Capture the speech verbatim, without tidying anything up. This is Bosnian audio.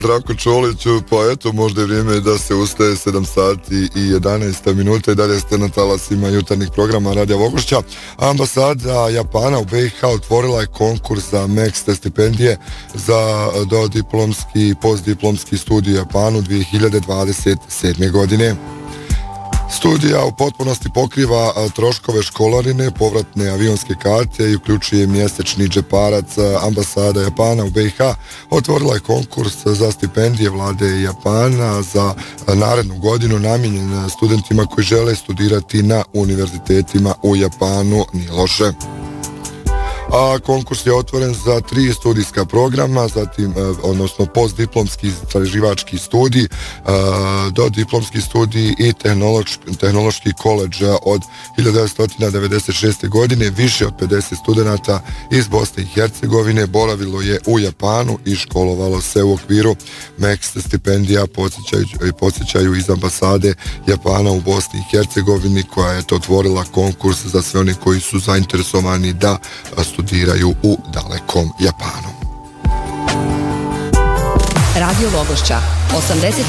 Zdravko Čoliću, pa eto, možda je vrijeme da se ustaje sedam sati i jedanaest minuta i dalje ste na talasima jutarnjih programa Radija Vogošća. Ambasada Japana u be i ha otvorila je konkurs za Max stipendije za dodiplomski i postdiplomski studij u Japanu dvije hiljade dvadeset sedme. godine. Studija u potpunosti pokriva troškove školarine, povratne avionske karte i uključuje mjesečni džeparac. Ambasada Japana u be i ha otvorila je konkurs za stipendije vlade Japana za narednu godinu namijenjen studentima koji žele studirati na univerzitetima u Japanu. Nije loše. A konkurs je otvoren za tri studijska programa, zatim, odnosno postdiplomski istraživački studij, dodiplomski studij i tehnološki, tehnološki koledž. Od hiljadu devetsto devedeset šeste. godine više od pedeset studenata iz Bosne i Hercegovine boravilo je u Japanu i školovalo se u okviru Max stipendija, podsjećaju, podsjećaju iz ambasade Japana u Bosni i Hercegovini, koja je to otvorila konkurs za sve oni koji su zainteresovani da studiraju u dalekom Japanu. Radio Vogošća osamdeset